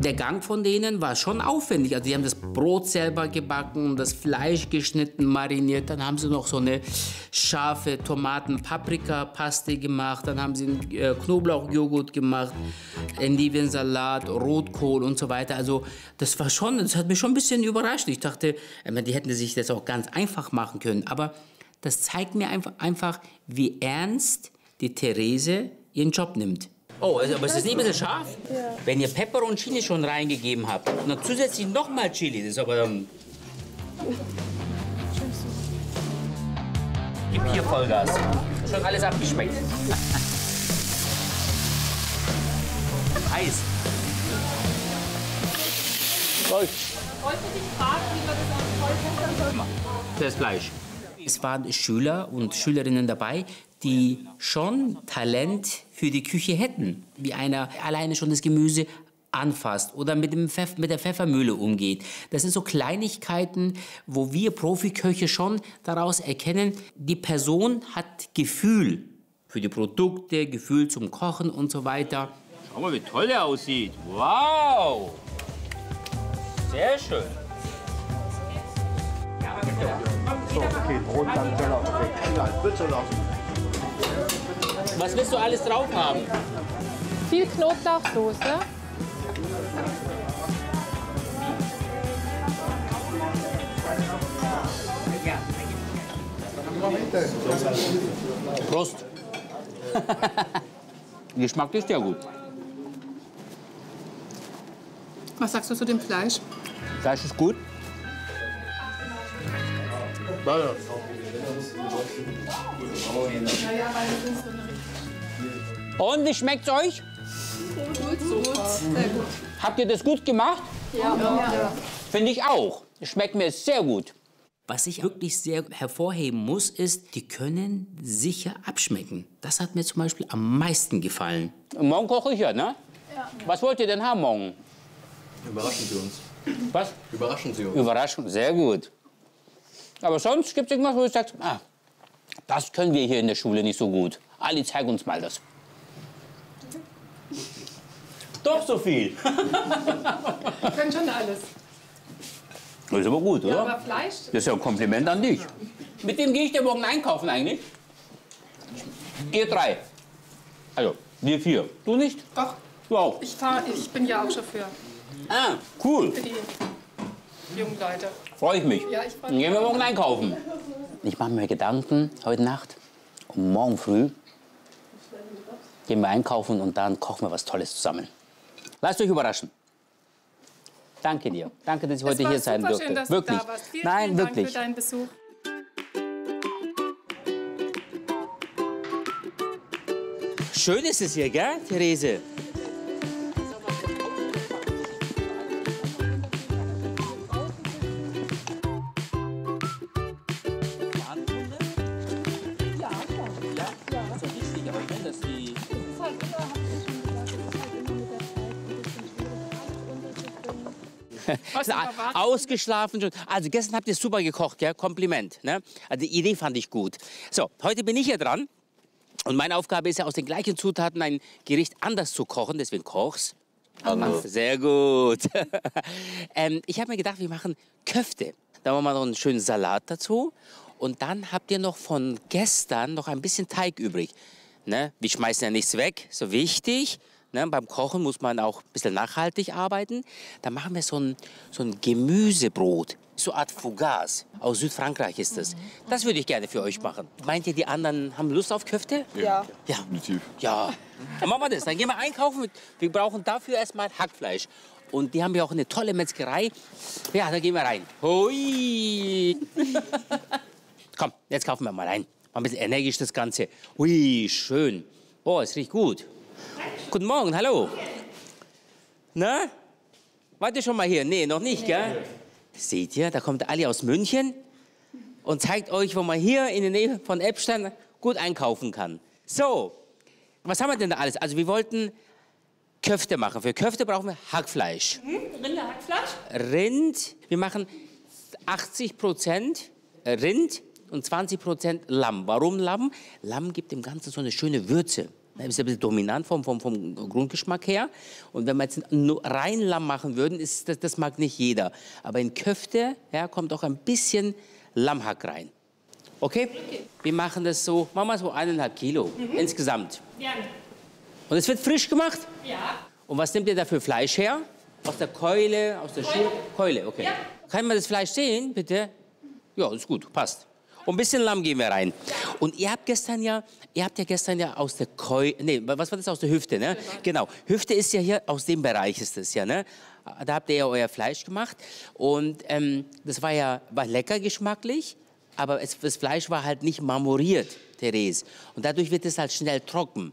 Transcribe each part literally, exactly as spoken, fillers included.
der Gang von denen war schon aufwendig. Also die haben das Brot selber gebacken, das Fleisch geschnitten, mariniert. Dann haben sie noch so eine scharfe Tomaten-Paprika-Paste gemacht. Dann haben sie einen äh, Knoblauchjoghurt gemacht, Endivensalat, Rotkohl und so weiter. Also das war schon, das hat mich schon ein bisschen überrascht. Ich dachte, ich meine, die hätten sich das auch ganz einfach machen können. Aber das zeigt mir einfach, einfach wie ernst die Therese ihren Job nimmt. Oh, also, aber ist das nicht ein bisschen scharf? Ja. Wenn ihr Pfeffer und Chili schon reingegeben habt und dann zusätzlich noch mal Chili, das ist aber dann... Gib hier Vollgas. Schon alles abgeschmeckt. Eis. Gold. Wollte dich fragen, wie wir das auch voll soll? Das Fleisch. Es waren Schüler und Schülerinnen dabei, die schon Talent für die Küche hätten. Wie einer alleine schon das Gemüse anfasst oder mit, dem Pfeff, mit der Pfeffermühle umgeht. Das sind so Kleinigkeiten, wo wir Profiköche schon daraus erkennen, die Person hat Gefühl für die Produkte, Gefühl zum Kochen und so weiter. Schau mal, wie toll der aussieht. Wow! Sehr schön. So, okay, Brot, dann Teller. Was willst du alles drauf haben? Viel Knoblauchsoße. Prost. Geschmack ist ja gut. Was sagst du zu dem Fleisch? Fleisch ist gut. Und wie schmeckt's euch? Gut, so gut. Sehr gut. Habt ihr das gut gemacht? Ja. ja. Finde ich auch. Es schmeckt mir sehr gut. Was ich wirklich sehr hervorheben muss, ist, die können sicher abschmecken. Das hat mir zum Beispiel am meisten gefallen. Morgen koche ich ja, ne? Ja. Was wollt ihr denn haben morgen? Überraschen Sie uns. Was? Überraschen Sie uns. Überraschung, sehr gut. Aber sonst gibt es irgendwas, wo du sagst, ah, das können wir hier in der Schule nicht so gut. Ali, zeig uns mal das. Doch so viel. Wir können schon alles. Das ist aber gut, oder? Ja, aber Fleisch? Das ist ja ein Kompliment an dich. Mit wem gehe ich denn morgen einkaufen eigentlich? Ihr drei. Also, wir vier. Du nicht? Doch. Du auch? Ich, fahr, ich bin ja auch Chauffeur. Ah, cool. Für die jungen Leute. Freue ich mich. Ja, ich freue Dann mich. gehen wir morgen einkaufen. Ich mache mir Gedanken heute Nacht und morgen früh gehen wir einkaufen und dann kochen wir was Tolles zusammen. Lasst euch überraschen. Danke dir. Danke, dass ich heute hier sein durfte. Schön, dass wirklich. Du da warst. Vielen, Nein, vielen wirklich. Dank für deinen Besuch. Schön ist es hier, gell, Therese? Ausgeschlafen schon. Also gestern habt ihr super gekocht, ja? Kompliment. Ne? Also die Idee fand ich gut. So, heute bin ich hier dran. Und meine Aufgabe ist ja, aus den gleichen Zutaten ein Gericht anders zu kochen. Deswegen koch's. Hallo. Sehr gut. ähm, ich habe mir gedacht, wir machen Köfte. Da machen wir noch einen schönen Salat dazu. Und dann habt ihr noch von gestern noch ein bisschen Teig übrig. Ne? Wir schmeißen ja nichts weg, so wichtig. Ne, beim Kochen muss man auch ein bisschen nachhaltig arbeiten. Da machen wir so ein, so ein Gemüsebrot, so eine Art Fougasse. Aus Südfrankreich ist das. Das würde ich gerne für euch machen. Meint ihr, die anderen haben Lust auf Köfte? Ja. Ja. Definitiv. Ja. Dann machen wir das. Dann gehen wir einkaufen. Wir brauchen dafür erstmal Hackfleisch. Und die haben ja auch eine tolle Metzgerei. Ja, da gehen wir rein. Hui. Komm, jetzt kaufen wir mal rein. Mal ein bisschen energisch das Ganze. Hui, schön. Oh, es riecht gut. Guten Morgen, hallo. Na? Wart ihr schon mal hier? Nee, noch nicht, gell? Seht ihr, da kommt der Ali aus München und zeigt euch, wo man hier in der Nähe von Eppstein gut einkaufen kann. So, was haben wir denn da alles? Also wir wollten Köfte machen. Für Köfte brauchen wir Hackfleisch. Hm? Rinderhackfleisch? Rind, wir machen achtzig Prozent Rind und zwanzig Prozent Lamm. Warum Lamm? Lamm gibt dem Ganzen so eine schöne Würze. Das ist ein bisschen dominant vom, vom, vom Grundgeschmack her. Und wenn wir jetzt nur rein Lamm machen würden, ist das, das mag nicht jeder. Aber in Köfte ja, kommt auch ein bisschen Lammhack rein. Okay? Okay? Wir machen das so, machen wir so eineinhalb Kilo mhm. insgesamt. Gerne. Und es wird frisch gemacht? Ja. Und was nimmt ihr da für Fleisch her? Aus der Keule, aus der Keule? Keule, okay. Ja. Kann man das Fleisch sehen, bitte? Ja, ist gut, passt. Und ein bisschen Lamm geben wir rein. Und ihr habt gestern ja, ihr habt ja gestern ja aus der Keule, nee, was war das, aus der Hüfte, ne? Genau. Hüfte ist ja hier, aus dem Bereich ist das ja, ne? Da habt ihr ja euer Fleisch gemacht. Und ähm, das war ja war lecker geschmacklich, aber es, das Fleisch war halt nicht marmoriert, Therese. Und dadurch wird es halt schnell trocken.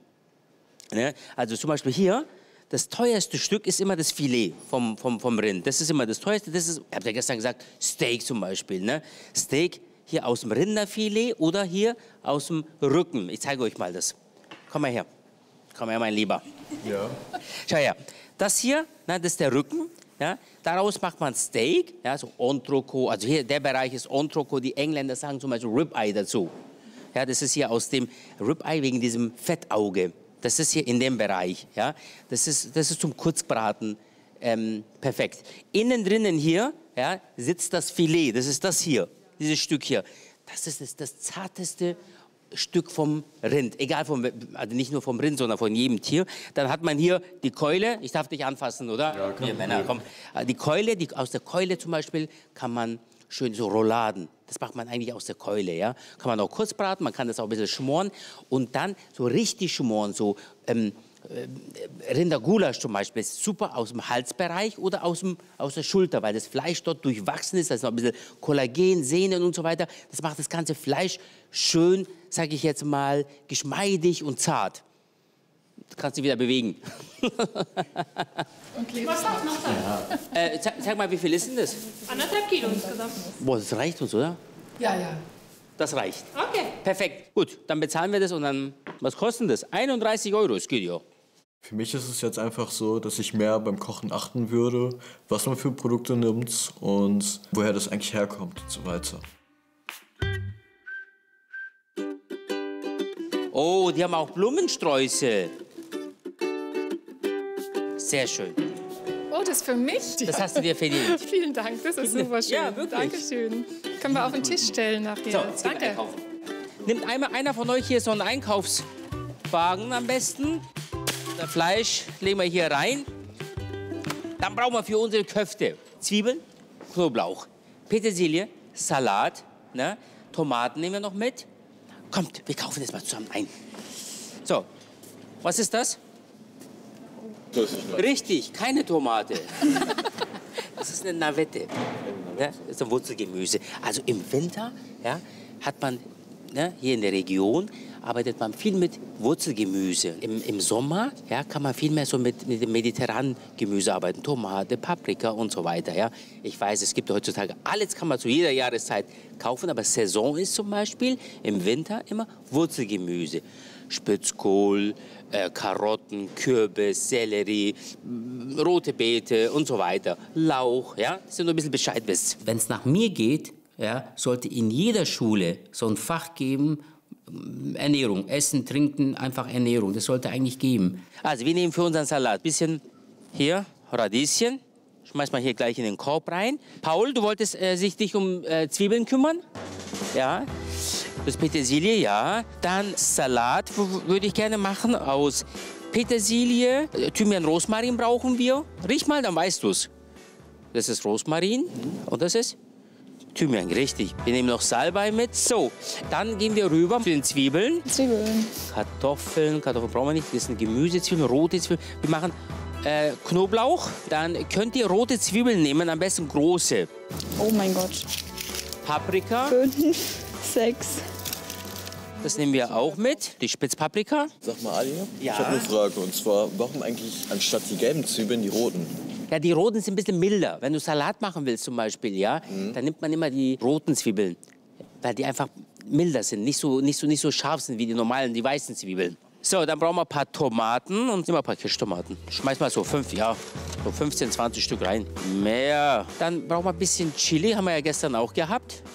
Ne? Also zum Beispiel hier, das teuerste Stück ist immer das Filet vom, vom, vom Rind. Das ist immer das teuerste. Das ist, ich habe ja gestern gesagt, Steak zum Beispiel. Ne? Steak hier aus dem Rinderfilet oder hier aus dem Rücken. Ich zeige euch mal das. Komm mal her. Komm her, mein Lieber. Ja. Schau her. Das hier, na, das ist der Rücken. Ja? Daraus macht man Steak, ja, so Entrecot. Also hier, der Bereich ist Entrecot. Die Engländer sagen zum Beispiel Ribeye dazu. Ja, das ist hier aus dem Ribeye wegen diesem Fettauge. Das ist hier in dem Bereich. Ja? Das ist, das ist zum Kurzbraten ähm, perfekt. Innen drinnen hier ja, sitzt das Filet. Das ist das hier, dieses Stück hier. Das ist das, das zarteste Stück vom Rind. Egal, vom, also nicht nur vom Rind, sondern von jedem Tier. Dann hat man hier die Keule. Ich darf dich anfassen, oder? Ja, komm, hier, Männer, komm. Die Keule, die, aus der Keule zum Beispiel kann man schön so Rouladen. Das macht man eigentlich aus der Keule, ja. Kann man auch kurz braten, man kann das auch ein bisschen schmoren und dann so richtig schmoren, so ähm, äh, Rindergulasch zum Beispiel, ist super aus dem Halsbereich oder aus, dem, aus der Schulter, weil das Fleisch dort durchwachsen ist, da ist noch ein bisschen Kollagen, Sehnen und so weiter. Das macht das ganze Fleisch schön, sage ich jetzt mal, geschmeidig und zart. Du kannst dich wieder bewegen. Okay, was darf noch sein? Ja. Äh, sag, sag mal, wie viel ist denn das? Anderthalb Kilo insgesamt. Boah, das reicht uns, oder? Ja, ja. Das reicht. Okay. Perfekt. Gut, dann bezahlen wir das und dann, was kostet das? einunddreißig Euro, das geht ja. Für mich ist es jetzt einfach so, dass ich mehr beim Kochen achten würde, was man für Produkte nimmt und woher das eigentlich herkommt und so weiter. Oh, die haben auch Blumensträuße. Sehr schön. Oh, das ist für mich? Das hast du dir verdient. Vielen Dank, das ist super schön. Ja, wirklich. Dankeschön. Können wir auf den Tisch stellen nachher. So, jetzt gehen wir Danke. einkaufen. Nimmt einmal einer von euch hier so einen Einkaufswagen am besten. Das Fleisch legen wir hier rein. Dann brauchen wir für unsere Köfte Zwiebeln, Knoblauch, Petersilie, Salat, ne? Tomaten nehmen wir noch mit. Kommt, wir kaufen das mal zusammen ein. So, was ist das? Richtig, keine Tomate. Das ist eine Navette. Ja, das ist ein Wurzelgemüse. Also im Winter ja, hat man ne, hier in der Region arbeitet man viel mit Wurzelgemüse. Im, im Sommer ja, kann man viel mehr so mit, mit dem mediterranen Gemüse arbeiten. Tomate, Paprika und so weiter. Ja. Ich weiß, es gibt heutzutage alles, kann man zu jeder Jahreszeit kaufen. Aber Saison ist zum Beispiel im Winter immer Wurzelgemüse. Spitzkohl, äh, Karotten, Kürbis, Sellerie, rote Beete und so weiter. Lauch, ja, dass ihr nur ein bisschen Bescheid wisst. Wenn es nach mir geht, ja, sollte in jeder Schule so ein Fach geben, Ernährung, Essen, Trinken, einfach Ernährung. Das sollte eigentlich geben. Also wir nehmen für unseren Salat ein bisschen hier Radieschen. Schmeiß mal hier gleich in den Korb rein. Paul, du wolltest äh, sich dich um äh, Zwiebeln kümmern? Ja. Das Petersilie, ja. Dann Salat würde ich gerne machen aus Petersilie. Thymian, Rosmarin brauchen wir. Riech mal, dann weißt du es. Das ist Rosmarin und das ist Thymian, richtig. Wir nehmen noch Salbei mit. So, dann gehen wir rüber zu den Zwiebeln. Zwiebeln. Kartoffeln, Kartoffeln brauchen wir nicht. Das sind Gemüsezwiebeln, rote Zwiebeln. Wir machen äh, Knoblauch. Dann könnt ihr rote Zwiebeln nehmen, am besten große. Oh mein Gott. Paprika. Fünf, sechs. Das nehmen wir auch mit. Die Spitzpaprika. Sag mal, Ali, Ja? ich habe eine Frage. Und zwar, warum eigentlich anstatt die gelben Zwiebeln die roten? Ja, die roten sind ein bisschen milder. Wenn du Salat machen willst zum Beispiel, ja, Mhm. dann nimmt man immer die roten Zwiebeln, weil die einfach milder sind, nicht so, nicht so, nicht so scharf sind wie die normalen, die weißen Zwiebeln. So, dann brauchen wir ein paar Tomaten und immer ein paar Kirschtomaten. Schmeiß mal so fünf, ja, so fünfzehn, zwanzig Stück rein. Mehr. Dann brauchen wir ein bisschen Chili, haben wir ja gestern auch gehabt.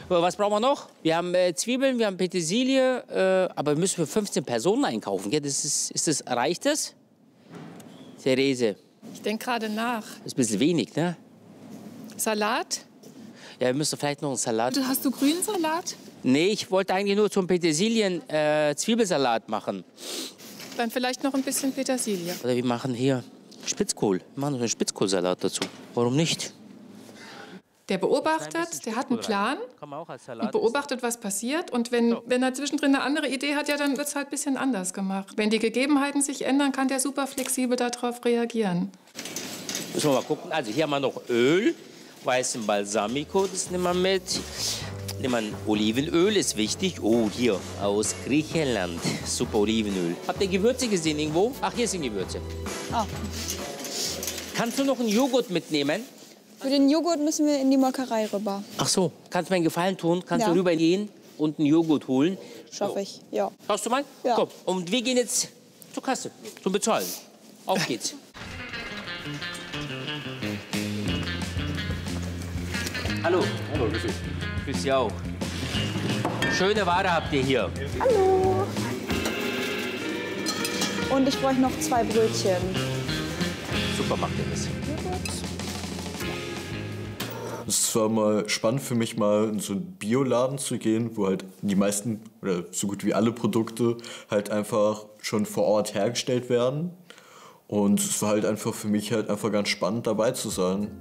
So, was brauchen wir noch? Wir haben äh, Zwiebeln, wir haben Petersilie, äh, aber wir müssen für fünfzehn Personen einkaufen. Gell? Das ist, ist das, reicht das? Therese, Ich denke gerade nach. das ist ein bisschen wenig, ne? Salat? Ja, wir müssen vielleicht noch einen Salat. Du, hast du grünen Salat? Nee, ich wollte eigentlich nur zum Petersilien-Zwiebelsalat äh, machen. Dann vielleicht noch ein bisschen Petersilie. Oder wir machen hier Spitzkohl. Wir machen noch einen Spitzkohlsalat dazu. Warum nicht? Der beobachtet, der hat einen Plan Kann man auch als und Salat. beobachtet, was passiert. Und wenn, wenn er zwischendrin eine andere Idee hat, ja, dann wird es halt ein bisschen anders gemacht. Wenn die Gegebenheiten sich ändern, kann der super flexibel darauf reagieren. Müssen wir mal gucken. Also hier haben wir noch Öl, weißen Balsamico, das nehmen wir mit. Nehmen wir Olivenöl, ist wichtig. Oh, hier, aus Griechenland. Super Olivenöl. Habt ihr Gewürze gesehen irgendwo? Ach, hier sind Gewürze. Ah. Kannst du noch einen Joghurt mitnehmen? Für den Joghurt müssen wir in die Molkerei rüber. Ach so, kannst du mir einen Gefallen tun? Kannst Ja. du rübergehen und einen Joghurt holen? Schaffe ich, ja. Schaust du mal? Ja. Komm, und wir gehen jetzt zur Kasse zum Bezahlen. Auf geht's. Hallo. Hallo, grüß dich. Grüß Sie auch. Schöne Ware habt ihr hier. Hallo. Und ich bräuchte noch zwei Brötchen. Super macht ihr das. Es war mal spannend für mich, mal in so einen Bioladen zu gehen, wo halt die meisten oder so gut wie alle Produkte halt einfach schon vor Ort hergestellt werden. Und es war halt einfach für mich halt einfach ganz spannend, dabei zu sein.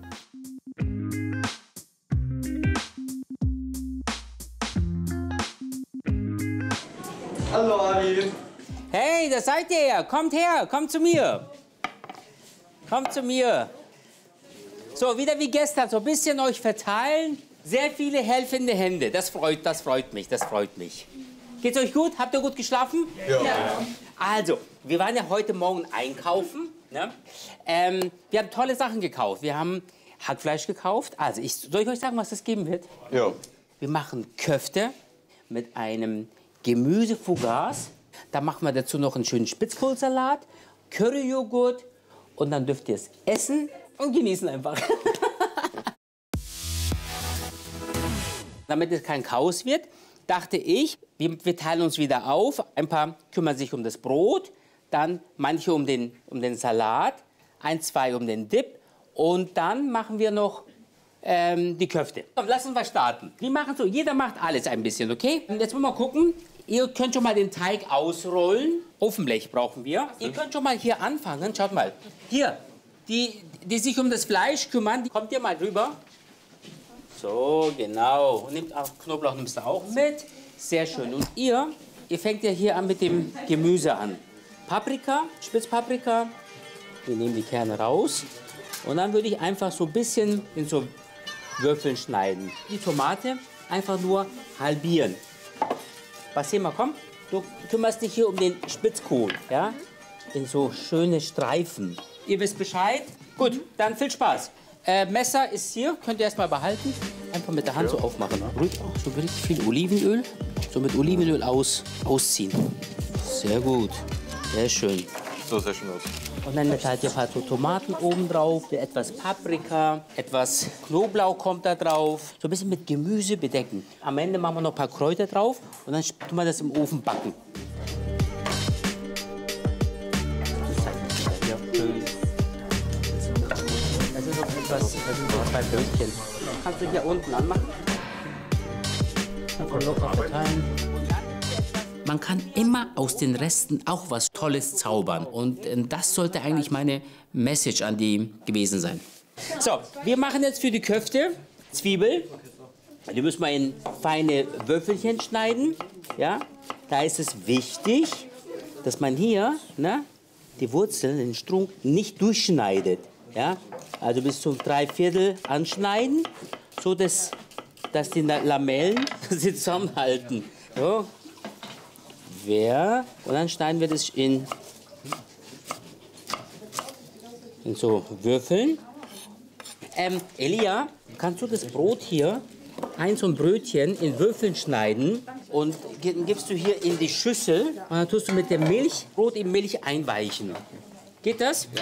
Hallo, Adi. Hey, da seid ihr ja. Kommt her, kommt zu mir. Kommt zu mir. So, wieder wie gestern, so ein bisschen euch verteilen. Sehr viele helfende Hände. Das freut, das freut mich, das freut mich. Geht's euch gut? Habt ihr gut geschlafen? Ja. Also, wir waren ja heute Morgen einkaufen. Ne? Ähm, wir haben tolle Sachen gekauft. Wir haben Hackfleisch gekauft. Also, ich, soll ich euch sagen, was das geben wird? Ja. Wir machen Köfte mit einem Gemüsefougasse. Da machen wir dazu noch einen schönen Spitzkohlsalat, Curryjoghurt und dann dürft ihr es essen und genießen einfach. Damit es kein Chaos wird, dachte ich, wir, wir teilen uns wieder auf. Ein paar kümmern sich um das Brot, dann manche um den, um den Salat, ein, zwei um den Dip und dann machen wir noch ähm, die Köfte. Komm, lass uns mal starten. Wir machen so, jeder macht alles ein bisschen, okay? Und jetzt wollen wir mal gucken. Ihr könnt schon mal den Teig ausrollen. Ofenblech brauchen wir. Ihr könnt schon mal hier anfangen. Schaut mal. Hier, die, die sich um das Fleisch kümmern, die kommt ihr mal rüber. So, genau. Und nehmt auch Knoblauch nimmst du auch mit. Sehr schön. Und ihr, ihr fängt ja hier an mit dem Gemüse an. Paprika, Spitzpaprika. Wir nehmen die Kerne raus. Und dann würde ich einfach so ein bisschen in so Würfeln schneiden. Die Tomate einfach nur halbieren. Basema, komm. Du kümmerst dich hier um den Spitzkohl, ja? In so schöne Streifen. Ihr wisst Bescheid? Gut, dann viel Spaß. Äh, Messer ist hier, könnt ihr erst mal behalten. Einfach mit der Hand so aufmachen. Ruhig, oh, so richtig viel Olivenöl. So mit Olivenöl aus, ausziehen. Sehr gut, sehr schön. So, sehr schön aus. Und dann halt ihr ein paar so Tomaten oben drauf, etwas Paprika, etwas Knoblauch kommt da drauf. So ein bisschen mit Gemüse bedecken. Am Ende machen wir noch ein paar Kräuter drauf und dann tun wir das im Ofen backen. Ja, schön. Das ist noch etwas, das sind so zwei Brötchen. Kannst du hier unten anmachen? Kannst du locker verteilen. Man kann immer aus den Resten auch was Tolles zaubern. Und äh, das sollte eigentlich meine Message an die gewesen sein. So, wir machen jetzt für die Köfte Zwiebel. Die müssen wir in feine Würfelchen schneiden. Ja? Da ist es wichtig, dass man hier ne, die Wurzeln, den Strunk, nicht durchschneidet. Ja? Also bis zum Dreiviertel anschneiden, so dass, dass die Lamellen sie zusammenhalten. So. Und dann schneiden wir das in, in so Würfeln. Ähm, Elia, kannst du das Brot hier, ein so ein Brötchen, in Würfeln schneiden und gibst du hier in die Schüssel und dann tust du mit der Milch, Brot in Milch einweichen. Geht das? Ja.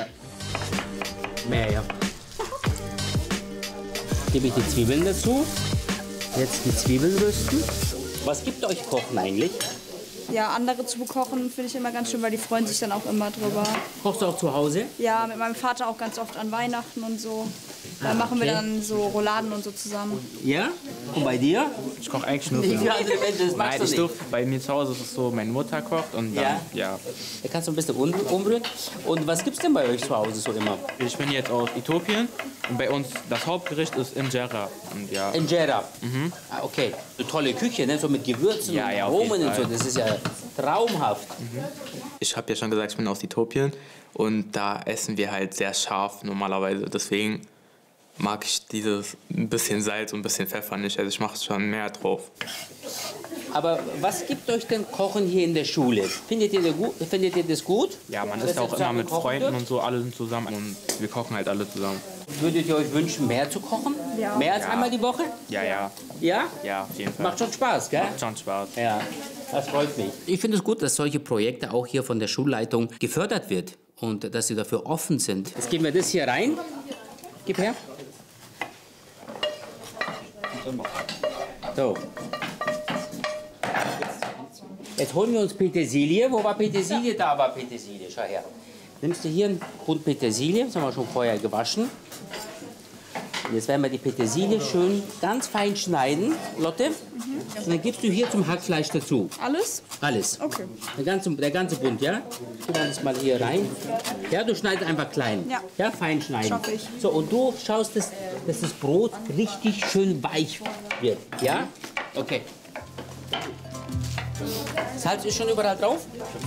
Mehr, ja. Gebe ich die Zwiebeln dazu. Jetzt die Zwiebeln rösten. Was gibt euch Kochen eigentlich? Ja, andere zu bekochen finde ich immer ganz schön, weil die freuen sich dann auch immer drüber. Kochst du auch zu Hause? Ja, mit meinem Vater auch ganz oft an Weihnachten und so. Da Ah, machen wir okay. dann so Rouladen und so zusammen. Ja? Und bei dir? Ich koche eigentlich nur Wie für... viele andere Menschen, das machst Nein, du ich nicht. durf, bei mir zu Hause ist es so, meine Mutter kocht und dann, Ja? ja. Da kannst du ein bisschen um, umrühren. Und was gibt's denn bei euch zu Hause so immer? Ich bin jetzt aus Äthiopien und bei uns das Hauptgericht ist Injera. Und ja, Injera. Ah, okay. Eine tolle Küche, ne? So mit Gewürzen Ja, und ja, auf Aromen jeden und so. Fall. Das ist ja traumhaft. Ich habe ja schon gesagt, ich bin aus Äthiopien und da essen wir halt sehr scharf normalerweise. Deswegen mag ich dieses ein bisschen Salz und ein bisschen Pfeffer nicht. Also ich mache schon mehr drauf. Aber was gibt euch denn Kochen hier in der Schule? Findet ihr, das gut? Findet ihr das gut? ja, man Dass ist ihr auch immer zusammen mit kochen Freunden dürft? und so, alle sind zusammen und wir kochen halt alle zusammen. Würdet ihr euch wünschen, mehr zu kochen? Ja. Mehr als Ja. einmal die Woche? Ja, ja, Ja? ja, auf jeden Fall. Macht schon Spaß, gell? Macht schon Spaß. Ja, das freut mich. Ich finde es gut, dass solche Projekte auch hier von der Schulleitung gefördert wird und dass sie dafür offen sind. Jetzt geben wir das hier rein. Gib her. So. Jetzt holen wir uns Petersilie. Wo war Petersilie? Da war Petersilie. Schau her. Nimmst du hier einen Bund Petersilie, das haben wir schon vorher gewaschen. Und jetzt werden wir die Petersilie schön ganz fein schneiden, Lotte. Und dann gibst du hier zum Hackfleisch dazu. Alles? Alles. Okay. Der ganze, der ganze Bund, ja? Tu das mal hier rein. Ja, du schneidest einfach klein. Ja. Ja, fein schneiden. Schaff ich. So, und du schaust, dass, dass das Brot richtig schön weich wird. Ja? Okay. Salz ist schon überall drauf?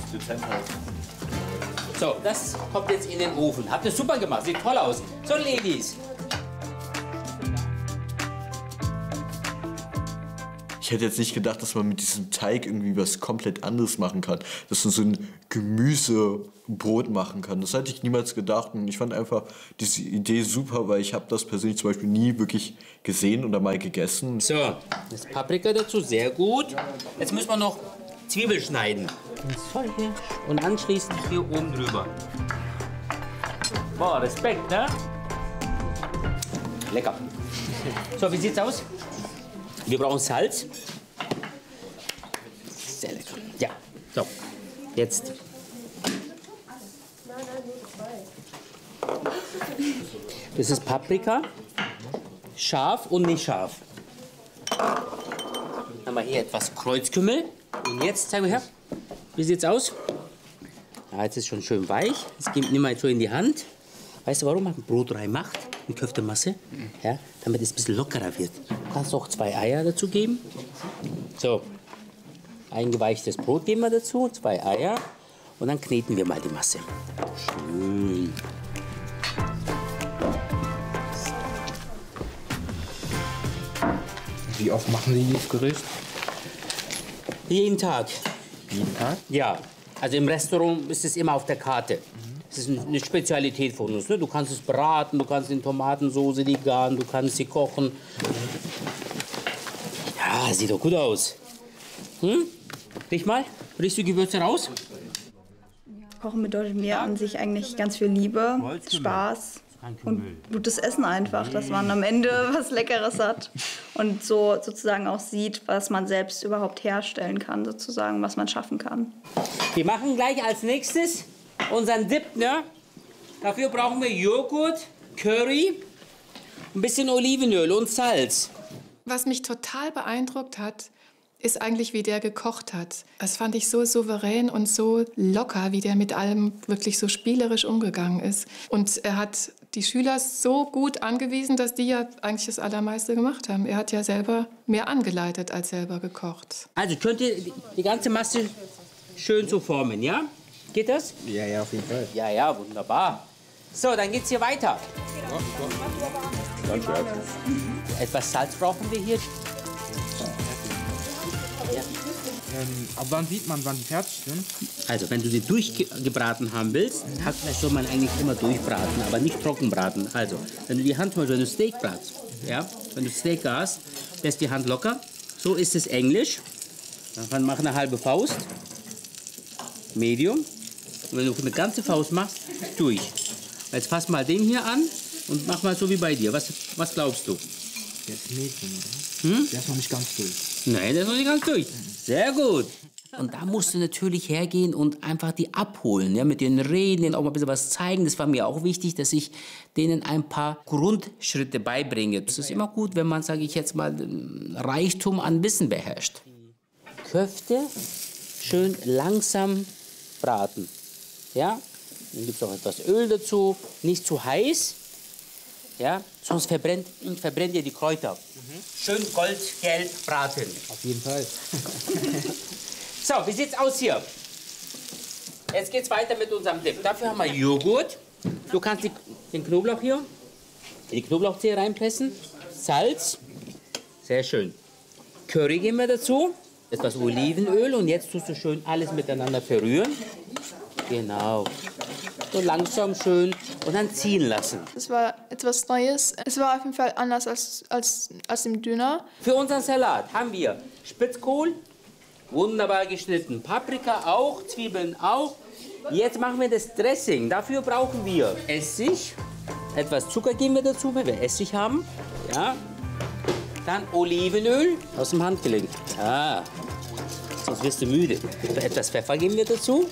So, das kommt jetzt in den Ofen. Habt ihr super gemacht, sieht toll aus. So, Ladies. Ich hätte jetzt nicht gedacht, dass man mit diesem Teig irgendwie was komplett anderes machen kann. Dass man so ein Gemüsebrot machen kann. Das hätte ich niemals gedacht. Und ich fand einfach diese Idee super, weil ich habe das persönlich zum Beispiel nie wirklich gesehen oder mal gegessen. So, das Paprika dazu, sehr gut. Jetzt müssen wir noch Zwiebel schneiden. Und solche. Und anschließend hier oben drüber. Boah, Respekt, ne? Lecker. So, wie sieht's aus? Wir brauchen Salz. Sehr lecker. Ja, so. Jetzt. Das ist Paprika. Scharf und nicht scharf. Dann haben wir hier etwas Kreuzkümmel. Und jetzt, zeig mal her. Wie sieht's aus? Ja, jetzt ist schon schön weich. Das nimm mal so in die Hand. Weißt du, warum man Brot reinmacht? Eine Köftemasse? Ja, damit es ein bisschen lockerer wird. Du kannst auch zwei Eier dazu geben. So. Eingeweichtes Brot geben wir dazu. Zwei Eier. Und dann kneten wir mal die Masse. Schön. Wie oft machen Sie dieses Gericht? Jeden Tag. Jeden Tag? Ja, also im Restaurant ist es immer auf der Karte. Das ist eine Spezialität von uns. Ne? Du kannst es braten, du kannst in Tomatensoße die garen, du kannst sie kochen. Ja, sieht doch gut aus. Hm? Riech mal, riechst du Gewürze raus? Kochen bedeutet mir an sich eigentlich ganz viel Liebe, Spaß und gutes Essen einfach, dass man am Ende was Leckeres hat und so sozusagen auch sieht, was man selbst überhaupt herstellen kann, sozusagen, was man schaffen kann. Wir machen gleich als nächstes unseren Dip, ne? Dafür brauchen wir Joghurt, Curry, ein bisschen Olivenöl und Salz. Was mich total beeindruckt hat, ist eigentlich, wie der gekocht hat. Das fand ich so souverän und so locker, wie der mit allem wirklich so spielerisch umgegangen ist. Und er hat die Schüler so gut angewiesen, dass die ja eigentlich das Allermeiste gemacht haben. Er hat ja selber mehr angeleitet als selber gekocht. Also könnt ihr die, die ganze Masse schön so formen, ja? Geht das? Ja, ja, auf jeden Fall. Ja, ja, wunderbar. So, dann geht's hier weiter. Etwas Salz brauchen wir hier. Ähm, ab wann sieht man, wann die fertig sind? Also, wenn du die durchgebraten haben willst, Hackfleisch soll man eigentlich immer durchbraten, aber nicht trocken braten. Also, wenn du die Hand, zum Beispiel, wenn du Steak bratst, ja, wenn du Steak hast, lässt die Hand locker. So ist es Englisch. Dann mach eine halbe Faust. Medium. Und wenn du eine ganze Faust machst, durch. Jetzt fass mal den hier an und mach mal so wie bei dir. Was, was glaubst du? Jetzt Mädchen, oder? Hm? Der ist noch nicht ganz durch. Nein, der ist noch nicht ganz durch. Sehr gut. Und da musst du natürlich hergehen und einfach die abholen, ja, mit denen reden, denen auch mal ein bisschen was zeigen. Das war mir auch wichtig, dass ich denen ein paar Grundschritte beibringe. Es ist immer gut, wenn man, sage ich jetzt mal, Reichtum an Wissen beherrscht. Köfte schön langsam braten. Ja? Dann gibt es auch etwas Öl dazu, nicht zu heiß. Ja? Sonst verbrennt, verbrennt ihr die Kräuter. Mhm. Schön goldgelb braten. Auf jeden Fall. So, wie sieht's aus hier? Jetzt geht's weiter mit unserem Dip. Dafür haben wir Joghurt. Du kannst die, den Knoblauch hier, die Knoblauchzehe reinpressen. Salz. Sehr schön. Curry geben wir dazu. Etwas Olivenöl. Und jetzt tust du schön alles miteinander verrühren. Genau. So langsam schön und dann ziehen lassen. Es war etwas Neues. Es war auf jeden Fall anders als, als, als im Döner. Für unseren Salat haben wir Spitzkohl, wunderbar geschnitten, Paprika auch, Zwiebeln auch. Jetzt machen wir das Dressing. Dafür brauchen wir Essig, etwas Zucker geben wir dazu, wenn wir Essig haben. Ja. Dann Olivenöl aus dem Handgelenk. Ja. Sonst wirst du müde. Etwas Pfeffer geben wir dazu.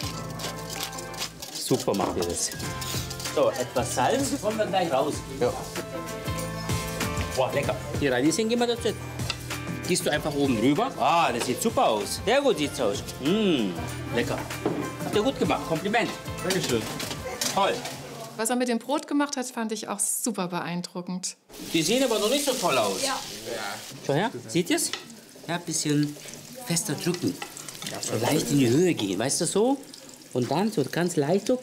Super macht ihr das. So, etwas Salz, kommen wir gleich raus. Ja. Boah, lecker. Die Radieschen geben wir dazu. Gehst du einfach oben drüber. Ah, das sieht super aus. Sehr gut sieht's aus. Mmh, lecker. Habt ihr gut gemacht. Kompliment. Dankeschön. Toll. Was er mit dem Brot gemacht hat, fand ich auch super beeindruckend. Die sehen aber noch nicht so toll aus. Ja. Schau her, seht ihr's? Ja, ein bisschen fester drücken. So leicht in die Höhe gehen, weißt du so? Und dann so ganz leicht so.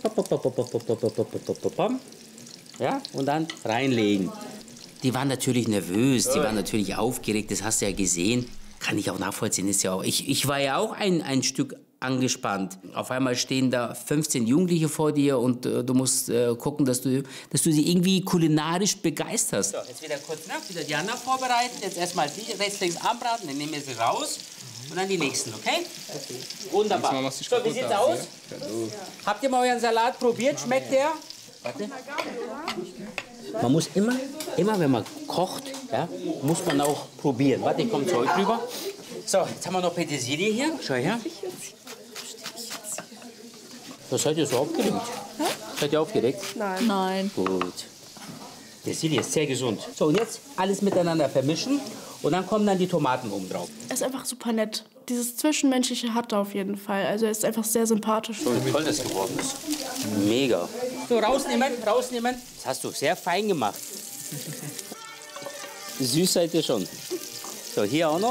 Ja, und dann reinlegen. Die waren natürlich nervös, die waren natürlich aufgeregt, das hast du ja gesehen. Kann ich auch nachvollziehen. Ist ja auch, ich, ich war ja auch ein, ein Stück angespannt. Auf einmal stehen da fünfzehn Jugendliche vor dir und äh, du musst äh, gucken, dass du, dass du sie irgendwie kulinarisch begeisterst. So, jetzt wieder kurz nach, wieder die anderen vorbereiten. Jetzt erstmal die rechts, links anbraten, dann nehmen wir sie raus. Und dann die nächsten, okay? Okay. Wunderbar. Mal, so, wie sieht's aus? Ja. Habt ihr mal euren Salat probiert? Schmeckt der? Warte. Man muss immer, immer wenn man kocht, ja, muss man auch probieren. Warte, ich komme zu euch rüber. So, jetzt haben wir noch Petersilie hier. Schau her. Was seid ihr so aufgeregt? Hm? Seid ihr aufgeregt? Nein. Nein. Gut. Petersilie ist sehr gesund. So, und jetzt alles miteinander vermischen. Und dann kommen dann die Tomaten oben drauf. Er ist einfach super nett. Dieses Zwischenmenschliche hat er auf jeden Fall. Also er ist einfach sehr sympathisch. So wie toll das geworden ist. Mega. So, rausnehmen, rausnehmen. Das hast du sehr fein gemacht. Süß seid ihr schon. So, hier auch noch.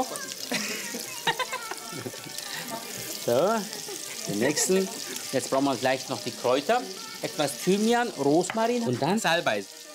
So, den nächsten. Jetzt brauchen wir gleich noch die Kräuter. Etwas Thymian, Rosmarin und dann Salbei.